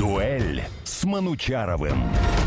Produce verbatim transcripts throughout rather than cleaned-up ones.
Дуэль с Манучаровым.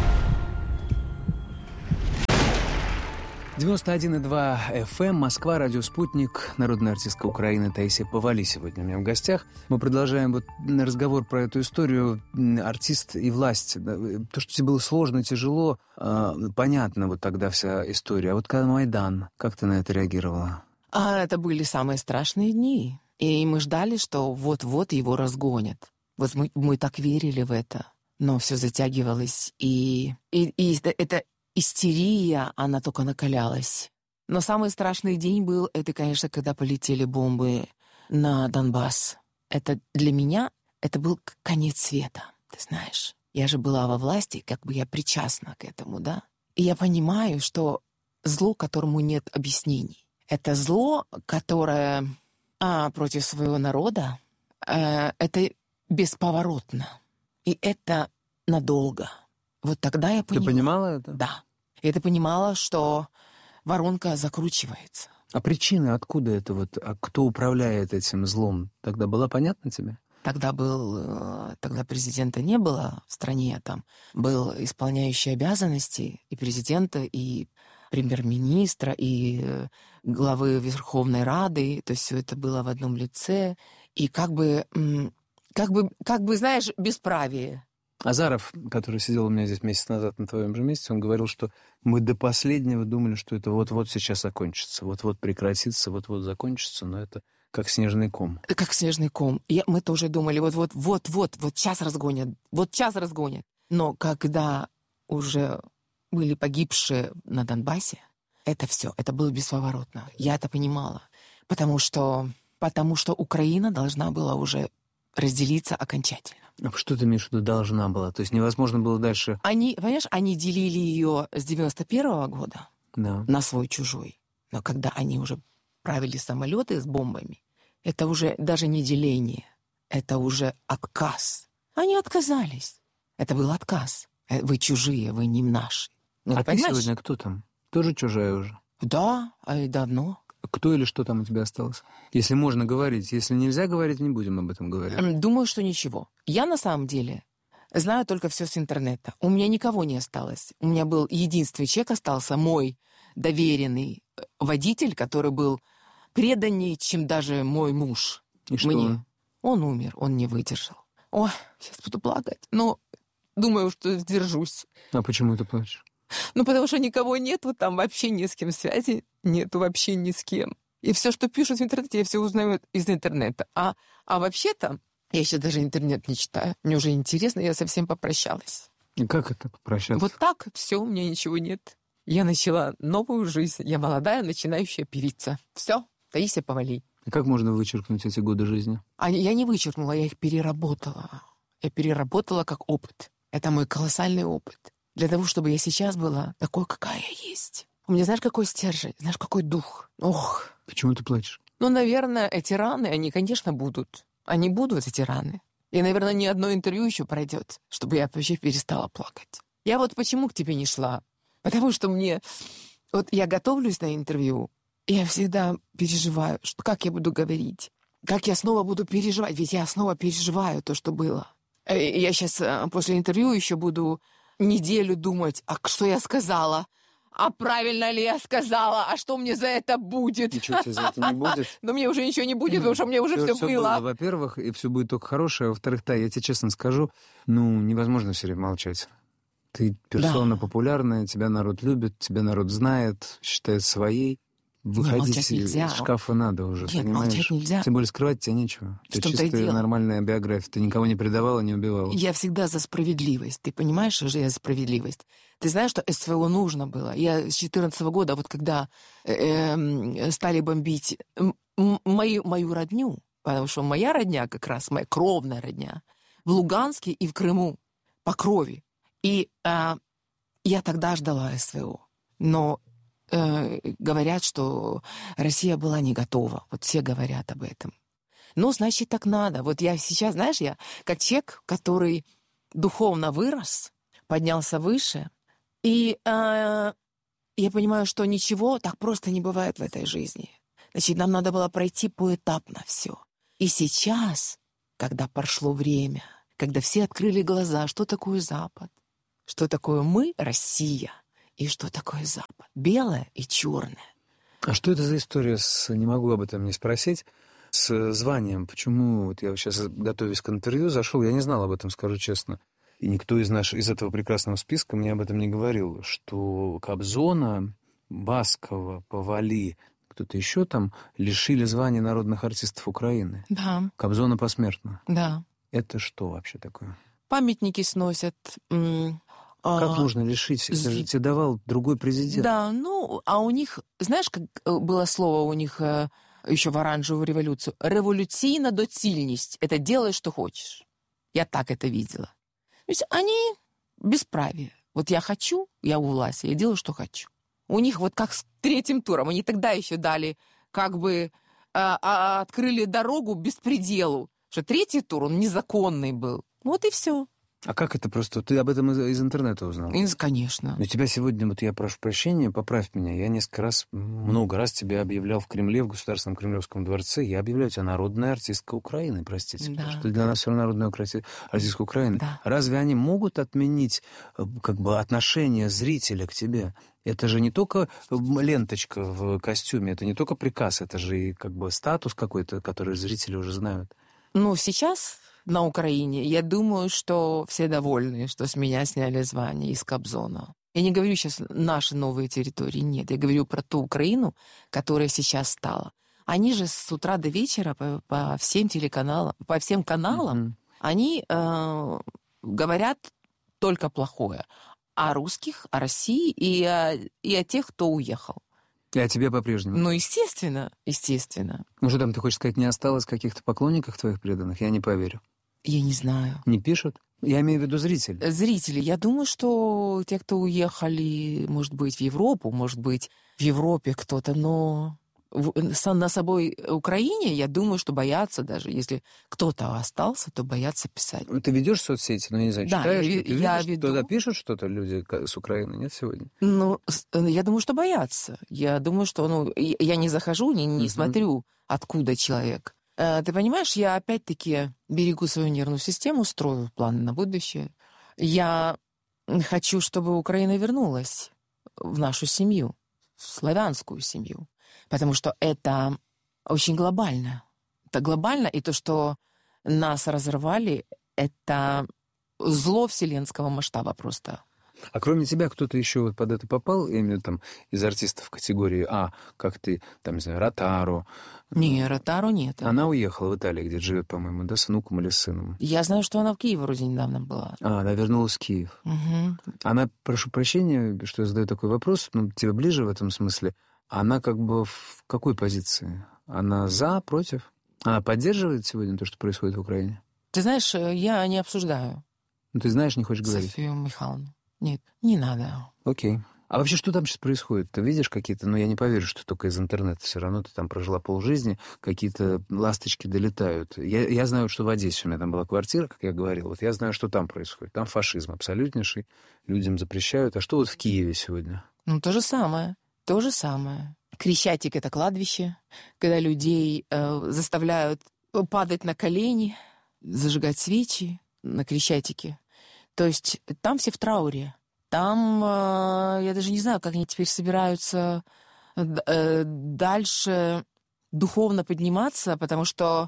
девяносто один и два эф эм, Москва, радио «Спутник», народная артистка Украины Таисия Повали сегодня у меня в гостях. Мы продолжаем вот разговор про эту историю «Артист и власть». То, что тебе было сложно, тяжело, понятно вот тогда вся история. А вот когда Майдан, как ты на это реагировала? А это были самые страшные дни. И мы ждали, что вот-вот его разгонят. Вот мы, мы так верили в это. Но все затягивалось. И, и, и это... Истерия, она только накалялась. Но самый страшный день был, это, конечно, когда полетели бомбы на Донбасс. Это для меня, это был конец света, ты знаешь. Я же была во власти, как бы я причастна к этому, да. И я понимаю, что зло, которому нет объяснений. Это зло, которое а, против своего народа, а, это бесповоротно. И это надолго. Вот тогда я поняла. Ты понимала это? Да. И ты понимала, что воронка закручивается. А причины откуда это вот? А кто управляет этим злом? Тогда была понятна тебе? Тогда был... Тогда президента не было в стране. Там был исполняющий обязанности и президента, и премьер-министра, и главы Верховной Рады. То есть все это было в одном лице. И как бы... Как бы, как бы знаешь, бесправие. Азаров, который сидел у меня здесь месяц назад на твоем же месте, он говорил, что мы до последнего думали, что это вот-вот сейчас закончится, вот-вот прекратится, вот-вот закончится, но это как снежный ком. Как снежный ком. И мы тоже думали, вот-вот, вот-вот, вот сейчас разгонят, вот сейчас разгонят. Но когда уже были погибшие на Донбассе, это все, это было бесповоротно. Я это понимала. Потому что, потому что Украина должна была уже разделиться окончательно. А что ты имеешь в виду должна была? То есть невозможно было дальше... Они, понимаешь, они делили ее с девяносто первого года да. на свой-чужой. Но когда они уже правили самолеты с бомбами, это уже даже не деление, это уже отказ. Они отказались. Это был отказ. Вы чужие, вы не наши. Ну, а ты ты сегодня кто там? Тоже чужая уже? Да, и давно. Кто или что там у тебя осталось? Если можно говорить. Если нельзя говорить, не будем об этом говорить. Думаю, что ничего. Я на самом деле знаю только все с интернета. У меня никого не осталось. У меня был единственный человек остался, мой доверенный водитель, который был преданнее, чем даже мой муж. И что мне. он? Он умер, он не выдержал. Ой, сейчас буду плакать. Но думаю, что сдержусь. А почему ты плачешь? Ну, потому что никого нету, там вообще ни с кем связи нету, вообще ни с кем. И все, что пишут в интернете, я все узнаю из интернета. А, а вообще-то, я еще даже интернет не читаю. Мне уже интересно, я совсем попрощалась. И как это попрощаться? Вот так, все, у меня ничего нет. Я начала новую жизнь. Я молодая, начинающая певица. Все, Таисия Повали. И как можно вычеркнуть эти годы жизни? А я не вычеркнула, я их переработала. Я переработала как опыт. Это мой колоссальный опыт. Для того, чтобы я сейчас была такой, какая я есть. У меня, знаешь, какой стержень, знаешь, какой дух. Ох. Почему ты плачешь? Ну, наверное, эти раны, они, конечно, будут. Они будут, эти раны. И, наверное, ни одно интервью еще пройдет, чтобы я вообще перестала плакать. Я вот почему к тебе не шла? Потому что мне... Вот я готовлюсь на интервью, и я всегда переживаю, что как я буду говорить, как я снова буду переживать, ведь я снова переживаю то, что было. И я сейчас после интервью еще буду неделю думать, а что я сказала? А правильно ли я сказала? А что мне за это будет? Ничего тебе за это не будет. Но мне уже ничего не будет, потому что мне уже все было. Во-первых, и все будет только хорошее. Во-вторых, да, я тебе честно скажу, ну, невозможно все время молчать. Ты персона популярная, тебя народ любит, тебя народ знает, считает своей. Выходить из шкафа надо уже, Нет, понимаешь? молчать нельзя. Тем более скрывать тебе нечего. Это чистая нормальная биография. Ты никого не предавала, не убивала. Я всегда за справедливость. Ты понимаешь, что я за справедливость? Ты знаешь, что СВО нужно было? Я с четырнадцатого года, вот когда э, стали бомбить мою, мою родню, потому что моя родня как раз, моя кровная родня, в Луганске и в Крыму по крови. И э, я тогда ждала СВО. Но говорят, что Россия была не готова. Вот все говорят об этом. Ну, значит, так надо. Вот я сейчас, знаешь, я как человек, который духовно вырос, поднялся выше, и э, я понимаю, что ничего так просто не бывает в этой жизни. Значит, нам надо было пройти поэтапно все. И сейчас, когда прошло время, когда все открыли глаза, что такое Запад, что такое мы, Россия, и что такое Запад, белое и черное. А что это за история с, не могу об этом не спросить, с званием? Почему, вот я сейчас, готовясь к интервью, зашел, я не знал об этом, скажу честно, и никто из, наш, из этого прекрасного списка мне об этом не говорил, что Кобзона, Баскова, Павали, кто-то еще там лишили звания народных артистов Украины. Да. Кобзона посмертно. Да. Это что вообще такое? Памятники сносят. М- Как а, можно лишить? Это же з- тебе давал другой президент. Да, ну, а у них, знаешь, как э, было слово у них э, еще в оранжевую революцию? Революційна доцільність. Это делай, что хочешь. Я так это видела. То есть они бесправие. Вот я хочу, я у власти, я делаю, что хочу. У них вот как с третьим туром. Они тогда еще дали, как бы, а, а, открыли дорогу беспределу. Что третий тур, он незаконный был. Вот и все. А как это просто? Ты об этом из, из интернета узнал? И, конечно. Но тебя сегодня, вот я прошу прощения, поправь меня, я несколько раз, много раз тебя объявлял в Кремле, в Государственном Кремлевском дворце, я объявляю тебя народная артистка Украины, простите, Да. потому что для нас все равно народная артистка Украины. Да. Разве они могут отменить как бы отношение зрителя к тебе? Это же не только ленточка в костюме, это не только приказ, это же и как бы статус какой-то, который зрители уже знают. Ну, сейчас на Украине, я думаю, что все довольны, что с меня сняли звание из Кобзона. Я не говорю сейчас наши новые территории, нет. Я говорю про ту Украину, которая сейчас стала. Они же с утра до вечера по, по всем телеканалам, по всем каналам, Mm-hmm. они э, говорят только плохое о русских, о России и о, и о тех, кто уехал. И о тебе по-прежнему. Ну, естественно, естественно. Может, там, ты хочешь сказать, не осталось каких-то поклонников твоих преданных? Я не поверю. Я не знаю. Не пишут? Я имею в виду зрителей. Зрители, я думаю, что те, кто уехали, может быть, в Европу, может быть, в Европе кто-то, но в, сам на собой Украине, я думаю, что боятся даже, если кто-то остался, то боятся писать. Ты ведешь соцсети, ну, не знаю, Да, читаешь? я, Ты я видишь, веду. туда пишут что-то люди с Украины, нет, сегодня? Ну, я думаю, что боятся. Я думаю, что, ну, я не захожу, не, не uh-huh. смотрю, откуда человек. Ты понимаешь, я опять-таки берегу свою нервную систему, строю планы на будущее. Я хочу, чтобы Украина вернулась в нашу семью, в славянскую семью. Потому что это очень глобально. Это глобально, и то, что нас разорвали, это зло вселенского масштаба просто. А кроме тебя кто-то еще вот под это попал, я имею в виду там из артистов категории А, как ты, там, не знаю, Ротару? Не, Ротару нет. Она уехала в Италию, где живет, по-моему, да, с внуком или с сыном? Я знаю, что она в Киеве вроде недавно была. А, она вернулась в Киев. Угу. Она, прошу прощения, что я задаю такой вопрос, ну, тебе ближе в этом смысле. Она как бы в какой позиции? Она за, против? Она поддерживает сегодня то, что происходит в Украине? Ты знаешь, я не обсуждаю. Ну, ты знаешь, не хочешь говорить? Софию Михайловну. Нет, не надо. Окей. А вообще, что там сейчас происходит? Ты видишь какие-то... Ну, я не поверю, что только из интернета. Все равно ты там прожила полжизни, какие-то ласточки долетают. Я, я знаю, что в Одессе у меня там была квартира, как я говорил. Вот я знаю, что там происходит. Там фашизм абсолютнейший. Людям запрещают. А что вот в Киеве сегодня? Ну, то же самое. То же самое. Крещатик — это кладбище, когда людей э, заставляют падать на колени, зажигать свечи на Крещатике. То есть там все в трауре. Там, э, я даже не знаю, как они теперь собираются э, дальше духовно подниматься, потому что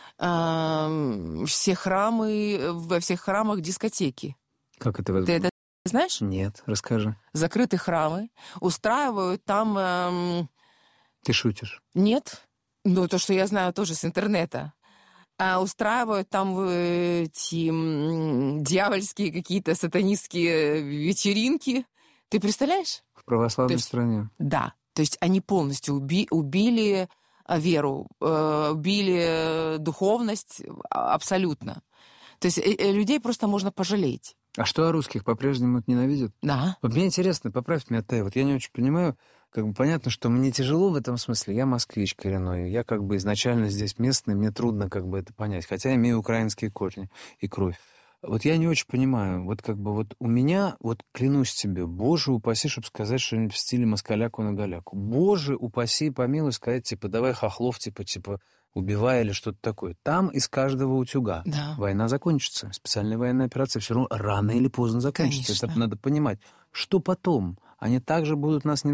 э, все храмы, во всех храмах дискотеки. Как это возможно? Ты это знаешь? Нет, расскажи. Закрыты храмы, устраивают там... Э, Ты шутишь? Нет. Ну, то, что я знаю тоже с интернета. А устраивают там эти дьявольские какие-то сатанистские вечеринки. Ты представляешь? В православной есть, стране. Да. То есть они полностью уби- убили веру, э, убили духовность абсолютно. То есть э- людей просто можно пожалеть. А что о русских по-прежнему ненавидят? Да. Вот мне интересно, поправь меня, Тай, вот я не очень понимаю, как бы понятно, что мне тяжело в этом смысле. Я москвич коренной, я как бы изначально здесь местный, мне трудно как бы это понять, хотя имею украинские корни и кровь. Вот я не очень понимаю, вот как бы вот у меня, вот клянусь тебе, боже упаси, чтобы сказать что-нибудь в стиле москаляку на голяку. Боже упаси и помилуй сказать, типа, давай хохлов, типа, типа, убивая или что-то такое. Там из каждого утюга. Да. Война закончится. Специальная военная операция все равно рано или поздно закончится. Конечно. Это надо понимать. Что потом? Они также будут нас